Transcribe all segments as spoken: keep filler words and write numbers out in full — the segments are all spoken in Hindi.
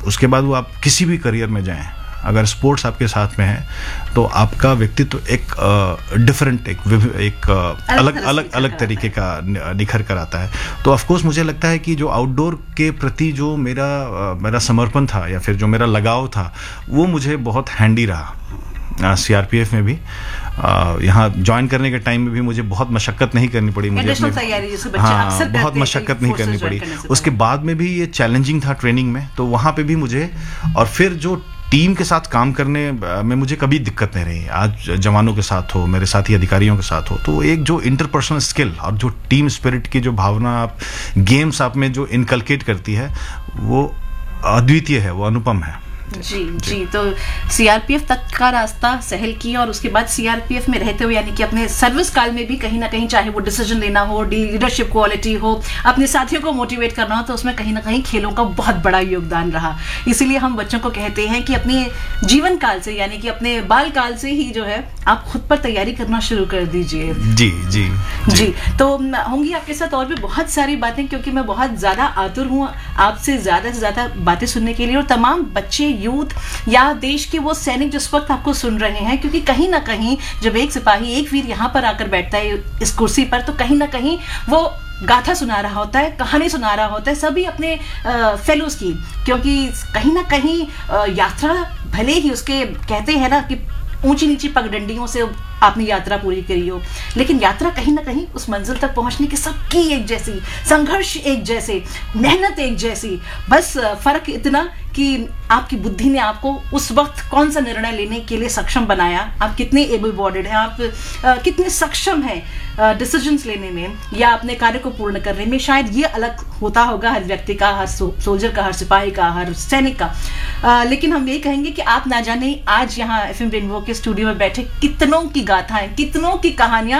उसके बाद वो आप किसी भी करियर में जाएं, अगर स्पोर्ट्स आपके साथ में है तो आपका व्यक्तित्व एक डिफरेंट एक एक uh, अलग अलग अलग तरीके का निखर कर आता है। तो ऑफ कोर्स मुझे लगता है कि जो आउटडोर के प्रति जो मेरा uh, मेरा समर्पण था या फिर जो मेरा लगाव था वो मुझे बहुत हैंडी रहा। सीआरपीएफ में भी Uh, यहाँ ज्वाइन करने के टाइम में भी मुझे बहुत मशक्कत नहीं करनी पड़ी, मुझे अपने, हाँ, बहुत मशक्कत नहीं करनी पड़ी। उसके बाद में भी ये चैलेंजिंग था ट्रेनिंग में, तो वहाँ पे भी मुझे, और फिर जो टीम के साथ काम करने में मुझे कभी दिक्कत नहीं रही। आज जवानों के साथ हो, मेरे साथी अधिकारियों के साथ हो, तो एक जो इंटरपर्सनल स्किल और जो टीम स्पिरिट की जो भावना आप गेम्स आप में जो इनकलकेट करती है वो अद्वितीय है, वो अनुपम है। जी जी तो सीआरपीएफ तक का रास्ता सहल किया और उसके बाद सीआरपीएफ में रहते हुए यानी कि अपने सर्विस काल में भी कहीं ना कहीं चाहे वो डिसीजन लेना हो, लीडरशिप क्वालिटी हो, अपने साथियों को मोटिवेट करना हो, तो उसमें कहीं ना कहीं खेलों का बहुत बड़ा योगदान रहा। इसीलिए हम बच्चों को कहते हैं कि अपने जीवन काल से यानी कि अपने बाल काल से ही जो है आप खुद पर तैयारी करना शुरू कर दीजिए। जी जी जी तो होंगी आपके साथ और भी बहुत सारी बातें, क्योंकि मैं बहुत ज्यादा आतुर हूँ आपसे ज्यादा से ज्यादा बातें सुनने के लिए, और तमाम बच्चे, यूथ या देश के वो सैनिक जिस वक्त आपको सुन रहे हैं, क्योंकि कहीं ना कहीं जब एक सिपाही, एक वीर यहाँ पर आकर बैठता है इस कुर्सी पर, तो कहीं ना कहीं वो गाथा सुना रहा होता है, कहानी सुना रहा होता है सभी अपने फेलोज की, क्योंकि कहीं ना कहीं आ, यात्रा भले ही उसके कहते हैं ना कि ऊंची नीची पगडंडियों से आपने यात्रा पूरी करी हो, लेकिन यात्रा कहीं ना कहीं उस मंजिल तक पहुंचने की सबकी एक जैसी, संघर्ष एक जैसे, मेहनत एक जैसी, बस फर्क इतना कि आपकी बुद्धि ने आपको उस वक्त कौन सा निर्णय लेने के लिए सक्षम बनाया, आप कितने एबल बॉडीड हैं, आप आ, कितने सक्षम हैं डिसीजंस लेने में या अपने कार्य को पूर्ण करने में। शायद ये अलग होता होगा हर व्यक्ति का, हर सो, सोल्जर का, हर सिपाही का, हर सैनिक का, आ, लेकिन हम यही कहेंगे कि आप ना जाने आज यहाँ एफएम रेनबो के स्टूडियो में बैठे कितनों की गाथाएं, कितनों की कहानियां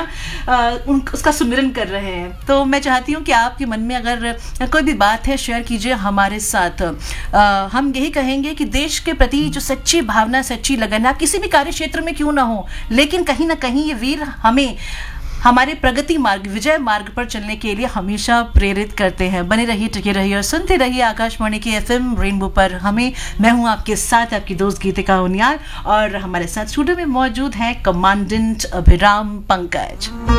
उन उसका सुमिरन कर रहे हैं। तो मैं चाहती हूँ कि आपके मन में अगर कोई भी बात है शेयर कीजिए हमारे साथ। आ, हम यही कहेंगे कि देश के प्रति जो सच्ची भावना, सच्ची लगन, आप किसी भी कार्य क्षेत्र में क्यों ना हो, लेकिन कहीं ना कहीं ये वीर हमें हमारे प्रगति मार्ग, विजय मार्ग पर चलने के लिए हमेशा प्रेरित करते हैं। बने रहिए, टिके रहिए और सुनते रहिए आकाशवाणी के एफएम रेनबो पर। हमें मैं हूं आपके साथ आपकी दोस्त गीतिका उनियाल, और हमारे साथ स्टूडियो में मौजूद है कमांडेंट अभिराम पंकज।